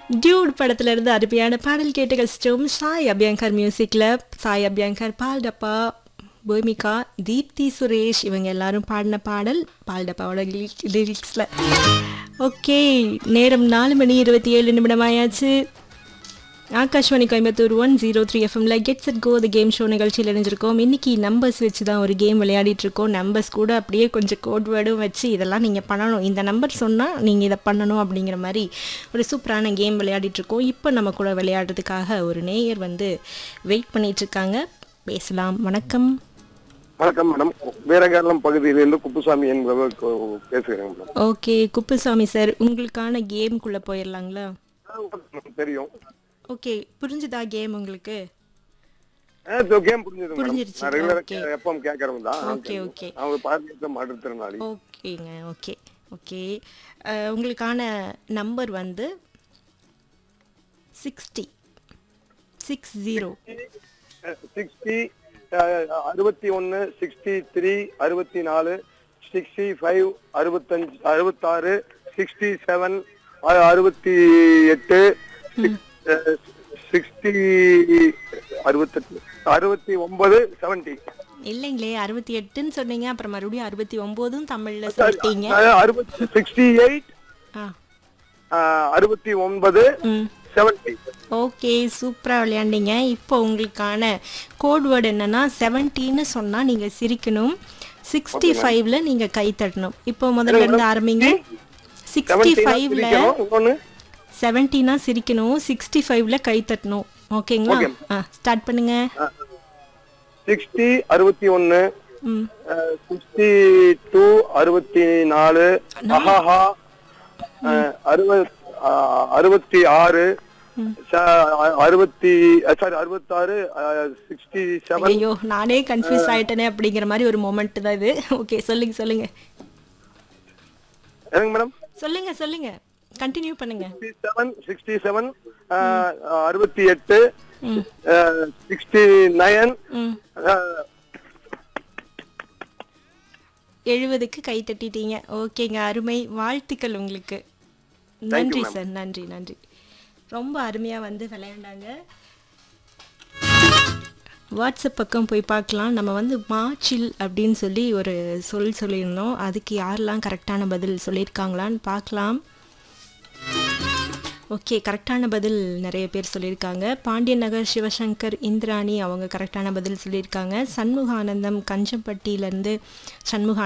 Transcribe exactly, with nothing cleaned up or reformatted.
Dude படத்துல இருந்து அருமையான பாடல் கேட்டு கழிச்சிட்டோம். சாய் அபியங்கர் மியூசிக்ல சாய் அபியங்கர், பால்டப்பா, பூமிகா, தீப்தி சுரேஷ் இவங்க எல்லாரும் பாடின பாடல் பால்டப்பாவோட லிரிக்ஸ்ல. ஓகே, நேரம் நாலு மணி இருபத்தி ஏழு நிமிடம் ஆயாச்சு. Akashvani Coimbatore one zero three எஃப்எம்ல gets it go the game show நிகழ்ச்சியில் இணைஞ்சிருக்கோம். இன்னைக்கு நம்பர்ஸ் வச்சு தான் ஒரு கேம் விளையாடிட்டு இருக்கோம். நம்பர்ஸ் கூட அப்படியே கொஞ்சம் கோட் வேர்டும் வச்சு இதெல்லாம் நீங்கள் பண்ணணும், இந்த நம்பர் சொன்னால் நீங்கள் இதை பண்ணணும் அப்படிங்கிற மாதிரி ஒரு சூப்பரான கேம் விளையாடிட்டு இருக்கோம். இப்போ நம்ம கூட விளையாடுறதுக்காக ஒரு நேயர் வந்து வெயிட் பண்ணிட்டு இருக்காங்க. பேசலாம். வணக்கம். வணக்கம் மேடம், வீரகேரளம் பகுதியிலிருந்து குப்புசாமி என்பவர் பேசுகிறேன் மேடம். ஓகே குப்புசாமி சார், உங்களுக்கான கேம்குள்ளே போயிடலாங்களா? தெரியும். ஓகே, புரிஞ்சுதா கேம் உங்களுக்கு? கேம் புரிஞ்சது. புரிஞ்சிருச்சு. நான் ரெகுலரா ஓகே. எப்பவும் கேட்கறவங்க தான். ஓகே ஓகே அவங்க பார்த்து மாற்றுத்திறனாளி. ஓகேங்க. ஓகே ஓகே அஹ், உங்களுக்கான நம்பர் வந்து சிக்ஸ்டி சிக்ஸ் ஜீரோ சிக்ஸ்டி அறுபத்தி ஒன்னு சிக்ஸ்டி த்ரீ அறுபத்தி நாலு சிக்ஸ்டி ஃபைவ் அறுபத்தஞ்சு அறுபத்தாறு சிக்ஸ்டி செவன் அறுபத்தி எட்டு சிக்ஸ்டி அறுபத்தெட்டு அறுபத்தி ஒன்பது செவன்டி. இல்லைங்களே, அறுபத்தி எட்டுன்னு சொன்னீங்க, அப்புறம் மறுபடியும் அறுபத்தி ஒம்போதும் தமிழ்ல சொல்லிட்டீங்க. அறுபத்தி சிக்ஸ்டி எயிட் ஆ அறுபத்தி ஒன்பது ம் செவன்டி. ஓகே, சூப்பராக விளையாண்டீங்க. இப்போ உங்களுக்கான கோட் வேர்டு என்னன்னா செவன்டீன்னு சொன்னால் நீங்கள் சிரிக்கணும், சிக்ஸ்டி ஃபைவ்ல நீங்கள் கை தட்டணும். இப்போ முதல்ல இருந்து ஆரம்பிங்க. சிக்ஸ்டி ஃபைவ்ல செவன்டீனா சிரிக்கணும், சிக்ஸ்டி ஃபைவ்ல கை தட்டணும். ஓகேங்களா? ஆ ஸ்டார்ட் பண்ணுங்க. சிக்ஸ்டி அறுபத்தி ஒன்னு ம் சிக்ஸ்டி டூ அறுபத்தி நாலு அஹாஹா அறுபத்தி ஆறு அறுபத்தி சாரி அறுபத்தாறு சிக்ஸ்டி செவன். ஐயோ, நானே கன்ஃபியூஸ் ஆயிட்டேனே அப்படிங்கிற மாதிரி ஒரு மொமெண்ட் தான் இது. ஓகே, சொல்லுங்க சொல்லுங்க என்னங்க மேடம்? சொல்லுங்க சொல்லுங்க கண்டினியூ பண்ணுங்க. சிக்ஸ்டி செவன் அறுபத்தி எட்டு சிக்ஸ்டி நைன் எழுபதுக்கு கை தட்டிட்டீங்க. ஓகேங்க, அருமை, வாழ்த்துக்கள் உங்களுக்கு. நன்றி சார், நன்றி நன்றி. ரொம்ப அருமையாக வந்து விளையாண்டாங்க. வாட்ஸ்அப் பக்கம் போய் பார்க்கலாம். நம்ம வந்து மாச்சில் அப்படின்னு சொல்லி ஒரு சொல் சொல்லியிருந்தோம். அதுக்கு யாரெல்லாம் கரெக்டான பதில் சொல்லியிருக்காங்களான்னு பார்க்கலாம். ஓகே, கரெக்டான பதில் நிறைய பேர் சொல்லியிருக்காங்க. பாண்டியன் நகர் சிவசங்கர் இந்திராணி அவங்க கரெக்டான பதில் சொல்லியிருக்காங்க. சண்முகானந்தம் கஞ்சம்பட்டியிலேருந்து சண்முகா